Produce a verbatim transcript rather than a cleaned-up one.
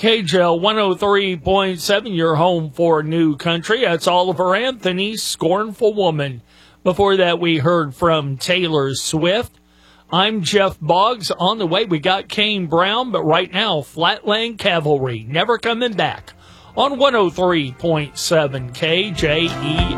K J L one oh three point seven, your home for New Country. That's Oliver Anthony's Scornful Woman. Before that, we heard from Taylor Swift. I'm Jeff Boggs. On the way, we got Kane Brown, but right now, Flatland Cavalry, Never Coming Back on one oh three point seven K J E